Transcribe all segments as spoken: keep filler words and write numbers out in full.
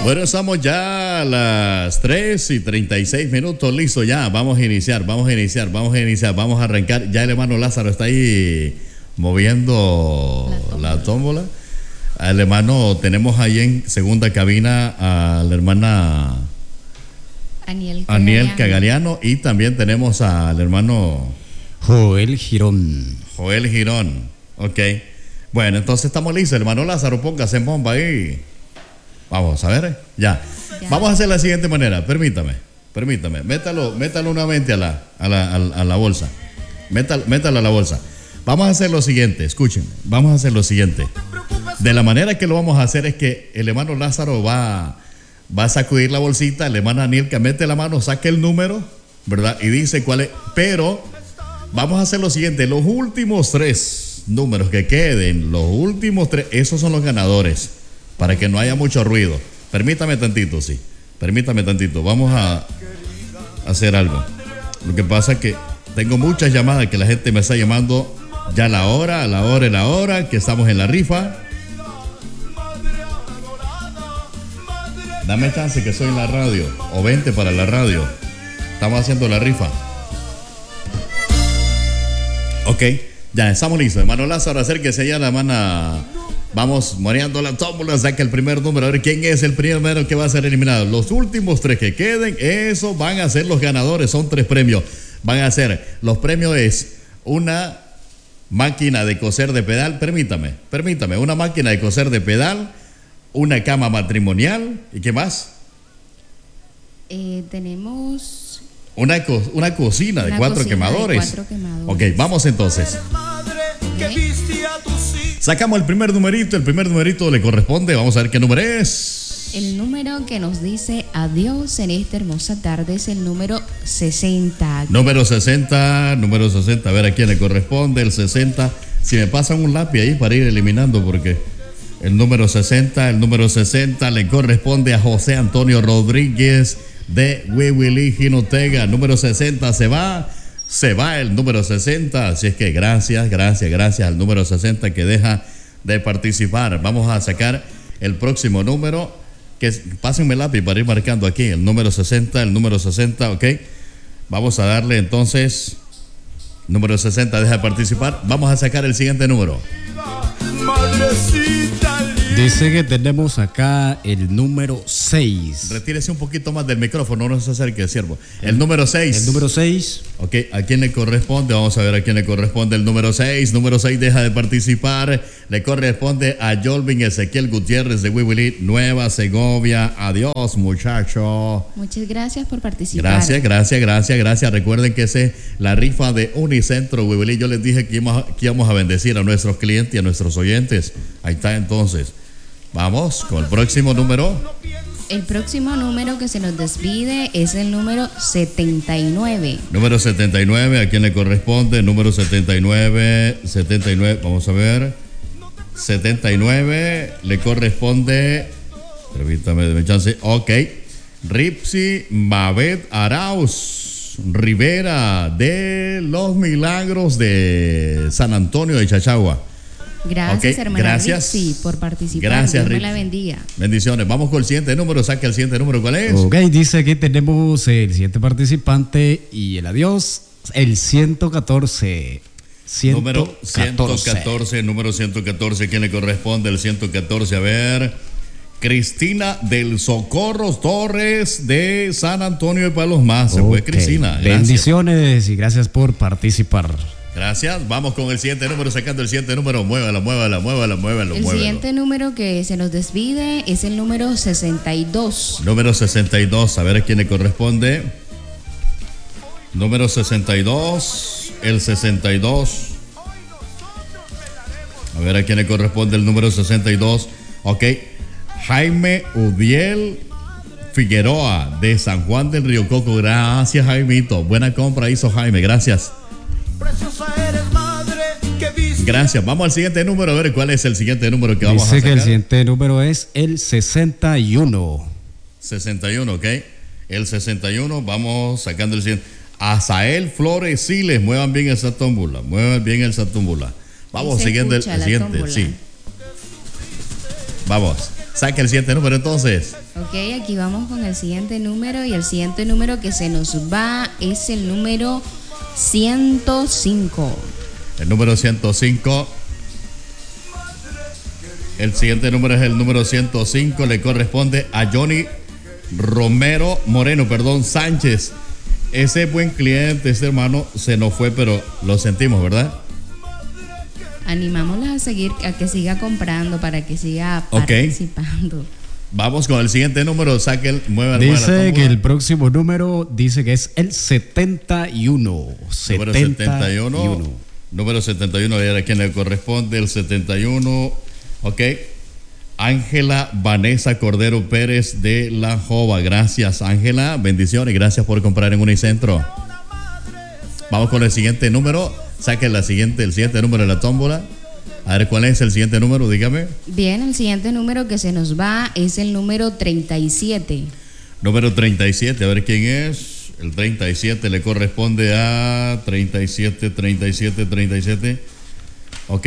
Bueno, estamos ya a las tres y treinta y seis minutos, listo ya, vamos a iniciar, vamos a iniciar, vamos a iniciar, vamos a arrancar. Ya el hermano Lázaro está ahí moviendo la tómbola. Al hermano, tenemos ahí en segunda cabina a la hermana Aniel Aniel Cagaliano y también tenemos al hermano Joel Girón. Joel Girón, ok. Bueno, entonces estamos listos, hermano Lázaro, póngase en bomba ahí. Vamos a ver, ya. ya. Vamos a hacer la siguiente manera, permítame, permítame, métalo, métalo nuevamente a la, a la, a la, a la bolsa, métalo, métalo a la bolsa. Vamos a hacer lo siguiente, escuchen, vamos a hacer lo siguiente. De la manera que lo vamos a hacer es que el hermano Lázaro va, va a sacudir la bolsita, el hermano Aniel que mete la mano, saque el número, ¿verdad? Y dice cuál es, pero vamos a hacer lo siguiente, los últimos tres números que queden, los últimos tres, esos son los ganadores. Para que no haya mucho ruido. Permítame tantito, sí. Permítame tantito. Vamos a hacer algo. Lo que pasa es que tengo muchas llamadas que la gente me está llamando ya a la hora, a la hora, a la hora, que estamos en la rifa. Dame chance que soy en la radio. O vente para la radio. Estamos haciendo la rifa. Ok, ya estamos listos. Hermano Lázaro, acérquese ya a la mano. Vamos moreando la tómbola, saca el primer número, a ver quién es el primer número que va a ser eliminado. Los últimos tres que queden, esos van a ser los ganadores, son tres premios. Van a ser, los premios es una máquina de coser de pedal, permítame, permítame, una máquina de coser de pedal, una cama matrimonial, ¿y qué más? Eh, tenemos... Una, co- una cocina, una de, cuatro cocina quemadores. de cuatro quemadores. Ok, vamos entonces. ¿Eh? Sacamos el primer numerito, el primer numerito le corresponde, vamos a ver qué número es. El número que nos dice adiós en esta hermosa tarde es el número sesenta. Número sesenta, número sesenta, a ver a quién le corresponde, el sesenta. Si me pasan un lápiz ahí para ir eliminando, porque el número sesenta, el número sesenta le corresponde a José Antonio Rodríguez de Huihuilí, Jinotega. Número sesenta se va. Se va el número sesenta, así es que gracias, gracias, gracias al número sesenta que deja de participar. Vamos a sacar el próximo número, que pásenme el lápiz para ir marcando aquí, el número sesenta, el número sesenta, ok. Vamos a darle entonces, número sesenta deja de participar. Vamos a sacar el siguiente número. Dice que tenemos acá el número seis. Retírese un poquito más del micrófono, no se acerque, siervo. El número seis. El número seis. Ok, ¿a quién le corresponde? Vamos a ver a quién le corresponde el número seis. Número seis deja de participar. Le corresponde a Jolvin Ezequiel Gutiérrez de Huihuilí, Nueva Segovia. Adiós, muchacho. Muchas gracias por participar. Gracias, gracias, gracias, gracias. Recuerden que es la rifa de Unicentro Huihuilí. Yo les dije que íbamos, que íbamos a bendecir a nuestros clientes y a nuestros oyentes. Ahí está entonces. Vamos con el próximo número. El próximo número que se nos despide es el número setenta y nueve. Número setenta y nueve, ¿a quién le corresponde? Número setenta y nueve, setenta y nueve, vamos a ver. setenta y nueve le corresponde, permítame, déme chance. Ok, Ripsi Mabet Arauz Rivera de Los Milagros de San Antonio de Chachagua. Gracias, okay, hermana gracias. Ripsi, por participar. Gracias, Dios me Ripsi. la bendiga. Bendiciones. Vamos con el siguiente número. Saca el siguiente número. ¿Cuál es? Ok, dice que tenemos el siguiente participante y el adiós, el ciento catorce. Número ciento catorce, número ciento catorce. ¿Quién le corresponde? El ciento catorce. A ver. Cristina del Socorro Torres de San Antonio de Palos Más. Se fue Okay. Cristina. Gracias. Bendiciones y gracias por participar. Gracias. Vamos con el siguiente número, sacando el siguiente número. Muévala, muévala, muévala, muévala. El muévalo. siguiente número que se nos despide es el número sesenta y dos. Número sesenta y dos. A ver a quién le corresponde. Número sesenta y dos. El sesenta y dos. A ver a quién le corresponde el número sesenta y dos. Ok. Jaime Udiel Figueroa de San Juan del Río Coco. Gracias, Jaimito. Buena compra hizo Jaime. Gracias. Gracias. Vamos al siguiente número. A ver cuál es el siguiente número que vamos Dice a sacar. que el siguiente número es el sesenta y uno. sesenta y uno, ok. El sesenta y uno. Vamos sacando el siguiente. Azael Flores Siles. Muevan bien esa tómbola. Muevan bien esa tómbola. Vamos se siguiendo el, escucha el la siguiente. tómbola. Sí. Vamos. Saca el siguiente número entonces. Ok, aquí vamos con el siguiente número y el siguiente número que se nos va es el número ciento cinco. El número ciento cinco. El siguiente número es el número ciento cinco. Le corresponde a Johnny Romero Moreno, perdón, Sánchez. Ese buen cliente, ese hermano, se nos fue, pero lo sentimos, ¿verdad? Animámosla a seguir, a que siga comprando, para que siga participando. Okay. Vamos con el siguiente número. Saque el, mueva, dice mueva la que el próximo número dice que es el setenta y uno. Número setenta y uno. Número setenta y uno, a quien le corresponde el setenta y uno. Ok. Ángela Vanessa Cordero Pérez de La Jova. Gracias, Ángela. Bendiciones. Gracias por comprar en Unicentro. Vamos con el siguiente número. Saque la siguiente, el siguiente número de la tómbola. A ver, ¿cuál es el siguiente número? Dígame. Bien, el siguiente número que se nos va es el número treinta y siete. Número treinta y siete, a ver quién es. El treinta y siete le corresponde a treinta y siete, treinta y siete, treinta y siete. Ok.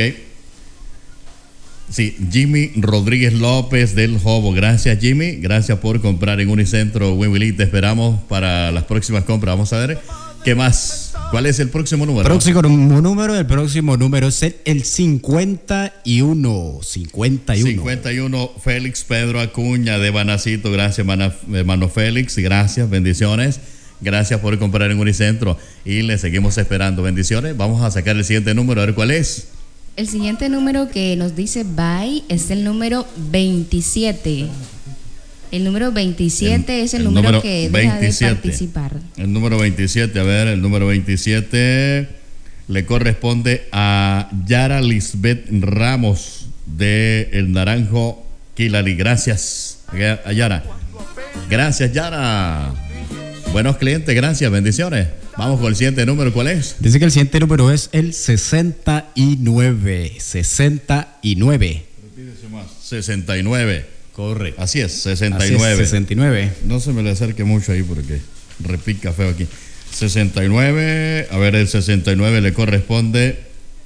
Sí, Jimmy Rodríguez López del Jobo. Gracias, Jimmy. Gracias por comprar en Unicentro Winwilly. Te esperamos para las próximas compras. Vamos a ver qué más. ¿Cuál es el próximo número? Próximo número, el próximo número es el, el cincuenta y uno. cincuenta y uno. cincuenta y uno, Félix Pedro Acuña de Banacito. Gracias, hermano Félix. Gracias, bendiciones. Gracias por comprar en Unicentro. Y le seguimos esperando. Bendiciones. Vamos a sacar el siguiente número, a ver cuál es. El siguiente número que nos dice bye es el número veintisiete. El número veintisiete el, es el, el número, número que deja veintisiete. De participar. El número veintisiete, a ver, el número veintisiete le corresponde a Yara Lisbeth Ramos de El Naranjo Quilali. Gracias, a Yara. Gracias, Yara. Buenos clientes, gracias, bendiciones. Vamos con el siguiente número, ¿cuál es? Dice que el siguiente número es el sesenta y nueve. sesenta y nueve. Repítese más. sesenta y nueve. Correcto. Así es, sesenta y nueve. Así es, sesenta y nueve. No se me le acerque mucho ahí porque repica feo aquí. sesenta y nueve. A ver, el sesenta y nueve le corresponde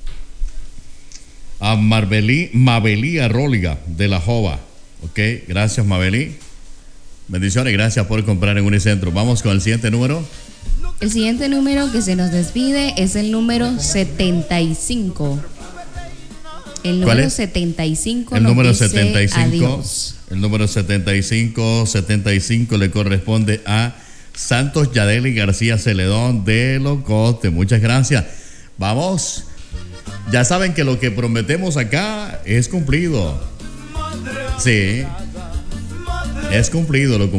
a Marbelí, Mabelí Arróliga de La Jova. Ok, gracias, Mabelí. Bendiciones, gracias por comprar en Unicentro. Vamos con el siguiente número. El siguiente número que se nos despide es el número setenta y cinco. El número setenta y cinco. El nos número dice setenta y cinco. Adiós. El número setenta y cinco. setenta y cinco le corresponde a Santos Yadeli García Celedón de Locote. Muchas gracias. Vamos. Ya saben que lo que prometemos acá es cumplido. Sí. Es cumplido lo